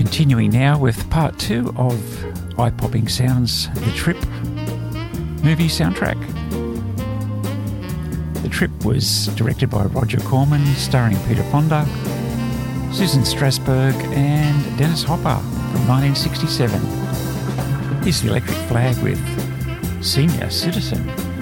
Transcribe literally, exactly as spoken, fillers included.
Continuing now with part two of Eye-Popping Sounds, The Trip movie soundtrack. The Trip was directed by Roger Corman, starring Peter Fonda, Susan Strasberg and Dennis Hopper from nineteen sixty-seven. Here's the Electric Flag with Senior Citizen.